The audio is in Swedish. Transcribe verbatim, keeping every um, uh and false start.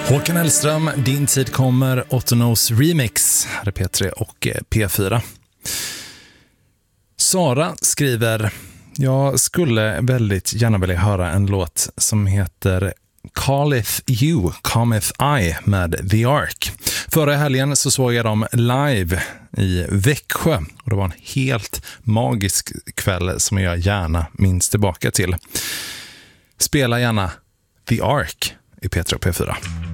Håkan Hellström, Din tid kommer, Ottonos remix. Här är P tre och P fyra. Sara skriver: jag skulle väldigt gärna vilja höra en låt som heter Calleth You, Cometh I med The Ark. Förra helgen så såg jag dem live i Växjö och det var en helt magisk kväll som jag gärna minns tillbaka till. Spela gärna The Ark i P tre och P fyra.